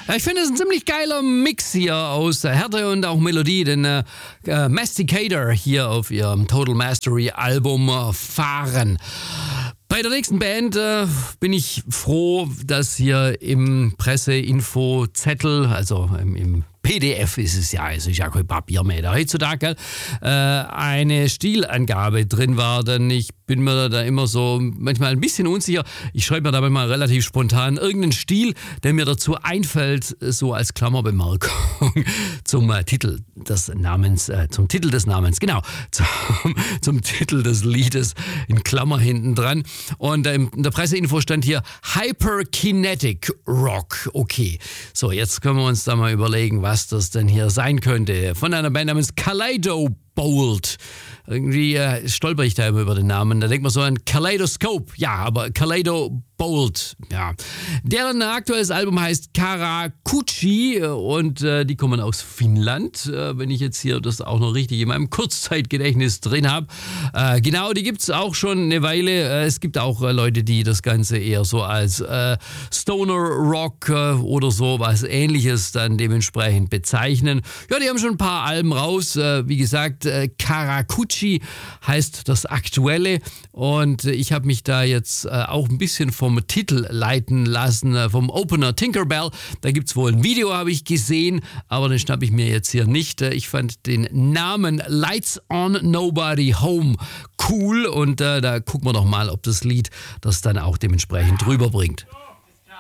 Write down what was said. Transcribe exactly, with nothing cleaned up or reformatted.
Ich finde es ein ziemlich geiler Mix hier aus Härte und auch Melodie, denn äh, Masticator hier auf ihrem Total Mastery Album äh, fahren. Bei der nächsten Band äh, bin ich froh, dass hier im Presseinfozettel, also im, im P D F ist es ja, es ist ja kein Papier mehr heutzutage, äh, eine Stilangabe drin war, denn ich bin mir da immer so manchmal ein bisschen unsicher. Ich schreibe mir da manchmal relativ spontan irgendeinen Stil, der mir dazu einfällt, so als Klammerbemerkung zum äh, Titel des Namens, äh, zum Titel des Namens, genau, zum, zum Titel des Liedes in Klammer hinten dran. Und äh, in der Presseinfo stand hier Hyperkinetic Rock. Okay, so jetzt können wir uns da mal überlegen, was das denn hier sein könnte. Von einer Band namens Kaleido Bold. Irgendwie äh, stolper ich da immer über den Namen. Da denkt man so an Kaleidoscope. Ja, aber Kaleido Bold. Ja. Deren aktuelles Album heißt Karakuchi und äh, die kommen aus Finnland. Äh, wenn ich jetzt hier das auch noch richtig in meinem Kurzzeitgedächtnis drin habe. Äh, genau, die gibt es auch schon eine Weile. Äh, es gibt auch äh, Leute, die das Ganze eher so als äh, Stoner Rock äh, oder so was Ähnliches dann dementsprechend bezeichnen. Ja, die haben schon ein paar Alben raus. Äh, wie gesagt, äh, Karakuchi heißt das aktuelle und äh, ich habe mich da jetzt äh, auch ein bisschen vom Titel leiten lassen, äh, vom Opener Tinkerbell. Da gibt es wohl ein Video, habe ich gesehen, aber den schnappe ich mir jetzt hier nicht. Äh, ich fand den Namen Lights on Nobody Home cool und äh, da gucken wir doch mal, ob das Lied das dann auch dementsprechend rüberbringt.